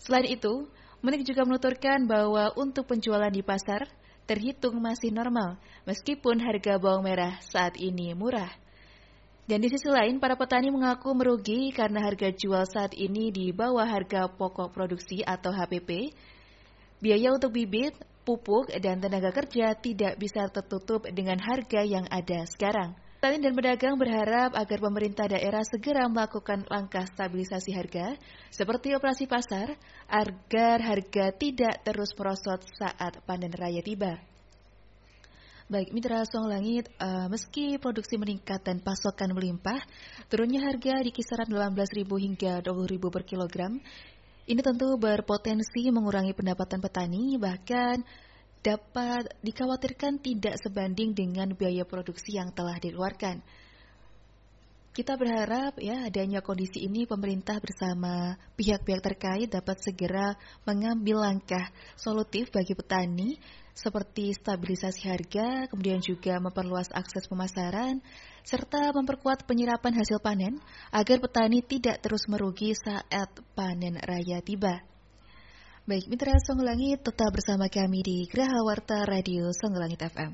Selain itu, Menik juga menuturkan bahwa untuk penjualan di pasar terhitung masih normal, meskipun harga bawang merah saat ini murah. Dan di sisi lain, para petani mengaku merugi karena harga jual saat ini di bawah harga pokok produksi atau HPP. Biaya untuk bibit, pupuk, dan tenaga kerja tidak bisa tertutup dengan harga yang ada sekarang. Petani dan pedagang berharap agar pemerintah daerah segera melakukan langkah stabilisasi harga, seperti operasi pasar, agar harga tidak terus merosot saat panen raya tiba. Baik, Mitra Song Langit, meski produksi meningkat dan pasokan melimpah, turunnya harga di kisaran 18.000 hingga 20.000 per kilogram. Ini tentu berpotensi mengurangi pendapatan petani, bahkan dapat dikhawatirkan tidak sebanding dengan biaya produksi yang telah dikeluarkan. Kita berharap adanya kondisi ini pemerintah bersama pihak-pihak terkait dapat segera mengambil langkah solutif bagi petani seperti stabilisasi harga, kemudian juga memperluas akses pemasaran, serta memperkuat penyerapan hasil panen agar petani tidak terus merugi saat panen raya tiba. Baik, Mitra Songgolangit, tetap bersama kami di Geraha Warta Radio Songgolangit FM.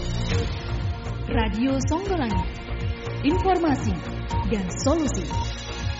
Radio Songgolangit, informasi dan solusi.